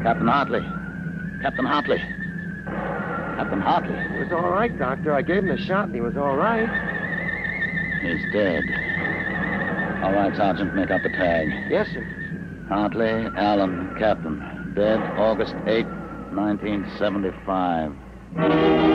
Captain Hartley. Captain Hartley. Captain Hartley. He was all right, Doctor. I gave him a shot and he was all right. He's dead. All right, Sergeant, make up the tag. Yes, sir. Hartley, Allen, Captain. Dead August 8, 1975.